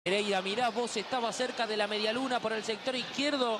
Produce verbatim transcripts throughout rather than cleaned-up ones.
Pereira, mirá vos, estaba cerca de la medialuna por el sector izquierdo.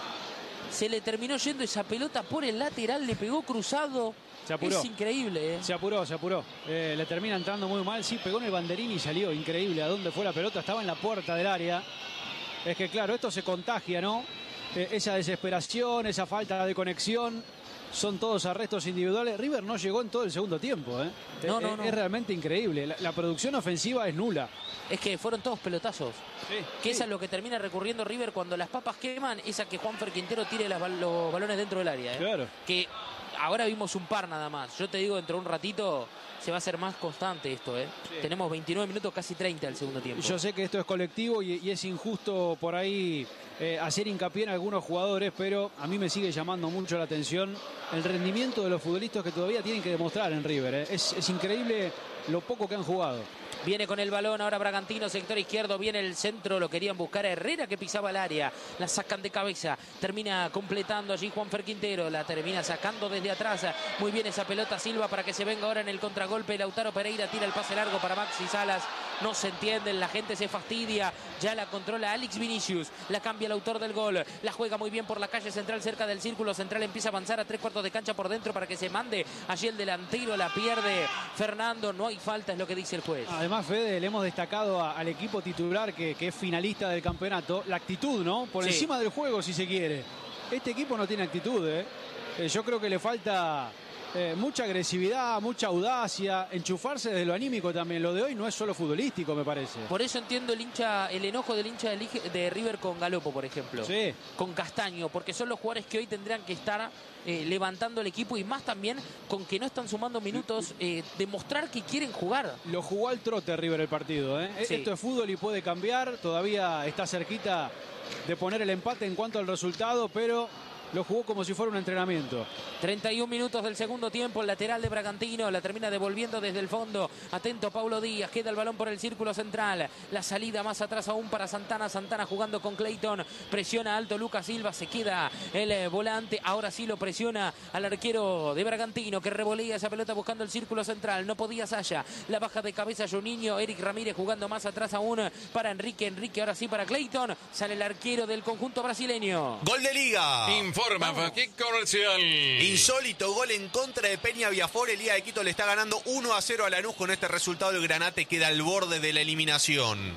Se le terminó yendo esa pelota por el lateral, le pegó cruzado. Se apuró. Es increíble, ¿eh? Se apuró, se apuró. Eh, le termina entrando muy mal. Sí, pegó en el banderín y salió. Increíble. ¿A dónde fue la pelota? Estaba en la puerta del área. Es que, claro, esto se contagia, ¿no? Eh, esa desesperación, esa falta de conexión. Son todos arrestos individuales. River no llegó en todo el segundo tiempo, ¿eh? No, eh, no, no. Es realmente increíble. La, la producción ofensiva es nula. Es que fueron todos pelotazos. Sí, que sí. esa es lo que termina recurriendo River cuando las papas queman. Esa que Juanfer Quintero tire las, los balones dentro del área, ¿eh? Claro. Que ahora vimos un par nada más. Yo te digo, dentro de un ratito se va a hacer más constante esto, ¿eh? Sí. Tenemos veintinueve minutos, casi treinta del segundo tiempo. Yo sé que esto es colectivo y, y es injusto por ahí eh, hacer hincapié en algunos jugadores, pero a mí me sigue llamando mucho la atención el rendimiento de los futbolistas que todavía tienen que demostrar en River, ¿eh? Es, es increíble lo poco que han jugado. Viene con el balón ahora Bragantino, sector izquierdo, viene el centro, lo querían buscar a Herrera que pisaba el área, la sacan de cabeza, termina completando allí Juanfer Quintero, la termina sacando desde atrás, muy bien esa pelota Silva para que se venga ahora en el contragolpe, Lautaro Pereira tira el pase largo para Maxi Salas, no se entienden, la gente se fastidia, ya la controla Alex Vinicius, la cambia el autor del gol, la juega muy bien por la calle central cerca del círculo central, empieza a avanzar a tres cuartos de cancha por dentro para que se mande allí el delantero, la pierde Fernando, no hay falta, es lo que dice el juez. Además, Fede, le hemos destacado a, al equipo titular que, que es finalista del campeonato, la actitud, ¿no? Por sí. encima del juego, si se quiere. Este equipo no tiene actitud, ¿eh? Eh, yo creo que le falta eh, mucha agresividad, mucha audacia, enchufarse desde lo anímico también. Lo de hoy no es solo futbolístico, me parece. Por eso entiendo el hincha, el enojo del hincha de, de River con Galopo, por ejemplo. Sí. Con Castaño, porque son los jugadores que hoy tendrían que estar eh, levantando el equipo y más también con que no están sumando minutos, eh, demostrar que quieren jugar. Lo jugó al trote River el partido, ¿eh? Sí. Esto es fútbol y puede cambiar. Todavía está cerquita de poner el empate en cuanto al resultado, pero lo jugó como si fuera un entrenamiento. treinta y un minutos del segundo tiempo, el lateral de Bragantino la termina devolviendo desde el fondo. Atento Paulo Díaz, queda el balón por el círculo central. La salida más atrás aún para Santana. Santana jugando con Clayton. Presiona alto Lucas Silva, se queda el eh, volante. Ahora sí lo presiona al arquero de Bragantino que revolea esa pelota buscando el círculo central. No podía Saya. La baja de cabeza Juninho. Eric Ramírez jugando más atrás aún para Enrique. Enrique ahora sí para Clayton. Sale el arquero del conjunto brasileño. Gol de Liga. Informa, ¿qué comercial? Insólito gol en contra de Peña Viafor. El Liga de Quito le está ganando uno a cero a Lanús. Con este resultado el Granate queda al borde de la eliminación.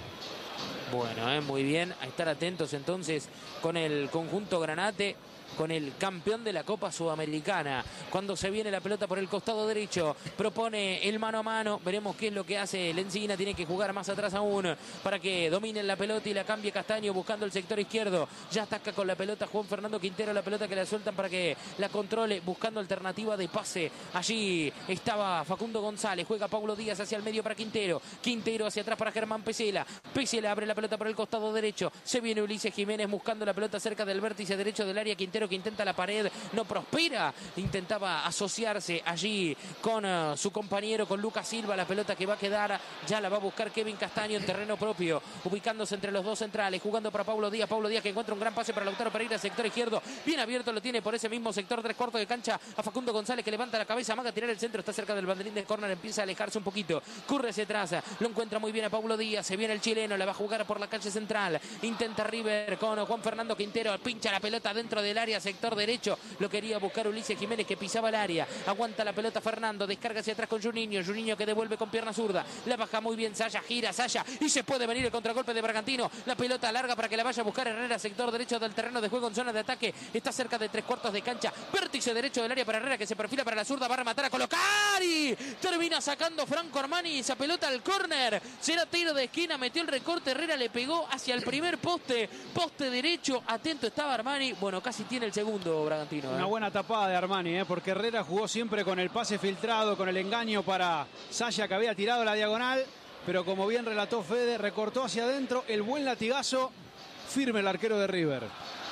Bueno, eh, muy bien. A estar atentos entonces con el conjunto Granate, con el campeón de la Copa Sudamericana. Cuando se viene la pelota por el costado derecho, propone el mano a mano. Veremos qué es lo que hace Lencina. Tiene que jugar más atrás aún para que dominen la pelota y la cambie Castaño buscando el sector izquierdo. Ya ataca con la pelota Juan Fernando Quintero. La pelota que la sueltan para que la controle buscando alternativa de pase. Allí estaba Facundo González. Juega Paulo Díaz hacia el medio para Quintero. Quintero hacia atrás para Germán Pesela. Pesela abre la pelota por el costado derecho. Se viene Ulises Jiménez buscando la pelota cerca del vértice derecho del área. Quintero que intenta la pared, no prospera, intentaba asociarse allí con uh, su compañero, con Lucas Silva, la pelota que va a quedar, ya la va a buscar Kevin Castaño en terreno propio, ubicándose entre los dos centrales, jugando para Paulo Díaz, Paulo Díaz que encuentra un gran pase para Lautaro Pereira, sector izquierdo, bien abierto lo tiene por ese mismo sector, tres cuartos de cancha a Facundo González que levanta la cabeza, amaga a tirar el centro, está cerca del banderín de córner, empieza a alejarse un poquito, corre hacia atrás, lo encuentra muy bien a Paulo Díaz, se viene el chileno, la va a jugar por la calle central, intenta River con Juan Fernando Quintero, pincha la pelota dentro del área, sector derecho, lo quería buscar Ulises Jiménez que pisaba el área, aguanta la pelota Fernando, descarga hacia atrás con Juninho, Juninho que devuelve con pierna zurda, la baja muy bien Saya, gira Saya y se puede venir el contragolpe de Bragantino, la pelota larga para que la vaya a buscar Herrera, sector derecho del terreno de juego en zona de ataque, está cerca de tres cuartos de cancha, vértice derecho del área para Herrera que se perfila para la zurda, va a rematar a colocar y termina sacando Franco Armani esa pelota al córner, será tiro de esquina, metió el recorte, Herrera le pegó hacia el primer poste, poste derecho, atento estaba Armani, bueno casi tiene el segundo Bragantino. ¿eh? Una buena tapada de Armani, ¿eh? Porque Herrera jugó siempre con el pase filtrado, con el engaño para Saya que había tirado la diagonal, pero como bien relató Fede, recortó hacia adentro, el buen latigazo, firme el arquero de River.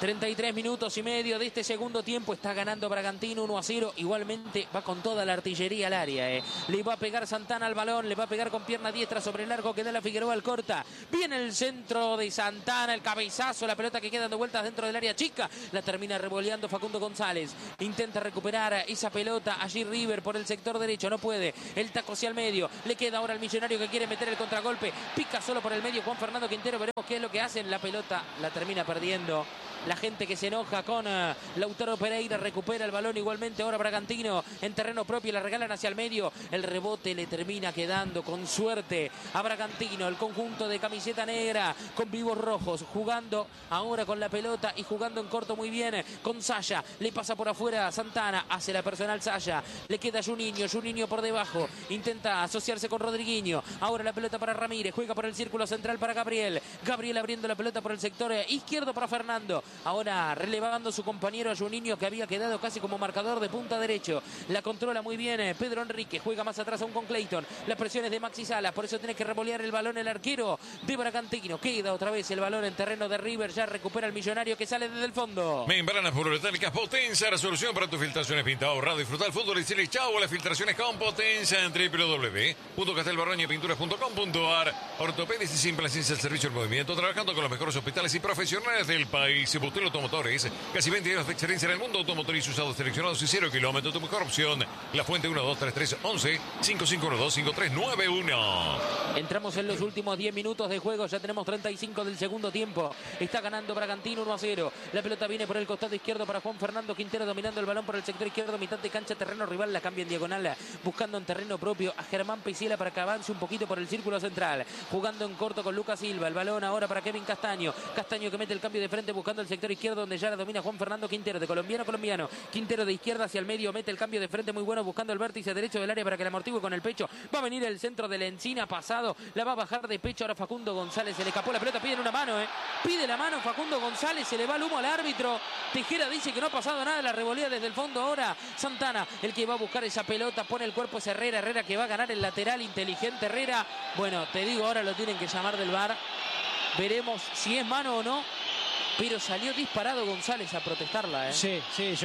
treinta y tres minutos y medio de este segundo tiempo. Está ganando Bragantino uno a cero. Igualmente va con toda la artillería al área. Eh. Le va a pegar Santana al balón. Le va a pegar con pierna diestra sobre el largo que da la Figueroa al corta. Viene el centro de Santana. El cabezazo. La pelota que queda dando vueltas dentro del área chica. La termina revoleando Facundo González. Intenta recuperar esa pelota. Allí River por el sector derecho. No puede. El taco hacia el medio. Le queda ahora al Millonario que quiere meter el contragolpe. Pica solo por el medio Juan Fernando Quintero. Veremos qué es lo que hacen. La pelota la termina perdiendo. La gente que se enoja con uh, Lautaro Pereira recupera el balón igualmente ahora Bragantino en terreno propio, la regalan hacia el medio, el rebote le termina quedando con suerte a Bragantino, el conjunto de camiseta negra con vivos rojos, jugando ahora con la pelota y jugando en corto muy bien con Saya, le pasa por afuera a Santana, hace la personal Saya, le queda Juninho, Juninho por debajo, intenta asociarse con Rodriguinho, ahora la pelota para Ramírez, juega por el círculo central para Gabriel, Gabriel abriendo la pelota por el sector izquierdo para Fernando. Ahora relevando su compañero a Juninho que había quedado casi como marcador de punta derecho. La controla muy bien eh, Pedro Enrique. Juega más atrás aún con Clayton. Las presiones de Maxi Salas. Por eso tiene que revolear el balón el arquero de Bragantino. Queda otra vez el balón en terreno de River. Ya recupera el Millonario que sale desde el fondo. Membranas poliuretánicas Potenza. La solución para tus filtraciones. Pinta, ahorrado, disfrutar el fútbol y decirle chau a las filtraciones con Potenza en doble u doble u doble u punto castelbarraña pinturas punto com punto a r. Ortopedias y simple ciencia al servicio del movimiento. Trabajando con los mejores hospitales y profesionales del país. Bustelo Automotores. Casi veinte años de experiencia en el mundo automotriz, usados seleccionados y cero kilómetros. Tu mejor opción. La Fuente uno dos tres tres once cinco cinco uno dos cinco tres nueve uno. Entramos en los últimos diez minutos de juego. Ya tenemos treinta y cinco del segundo tiempo. Está ganando Bragantino uno a cero. La pelota viene por el costado izquierdo para Juan Fernando Quintero, dominando el balón por el sector izquierdo, mitad de cancha, terreno rival. La cambia en diagonal, buscando en terreno propio a Germán Pesela para que avance un poquito por el círculo central. Jugando en corto con Lucas Silva. El balón ahora para Kevin Castaño. Castaño que mete el cambio de frente buscando el sector izquierdo, donde ya la domina Juan Fernando Quintero, de colombiano a colombiano. Quintero de izquierda hacia el medio, mete el cambio de frente muy bueno, buscando el vértice derecho del área para que la amortigue con el pecho. Va a venir el centro de la Encina pasado, la va a bajar de pecho ahora Facundo González, se le escapó la pelota, piden una mano, eh. Pide la mano Facundo González, se le va el humo al árbitro. Tejera dice que no ha pasado nada, la revolea desde el fondo ahora Santana, el que va a buscar esa pelota, pone el cuerpo, es Herrera, Herrera que va a ganar el lateral, inteligente Herrera. Bueno, te digo, ahora lo tienen que llamar del V A R. Veremos si es mano o no. Pero salió disparado González a protestarla, ¿eh? Sí, sí, yo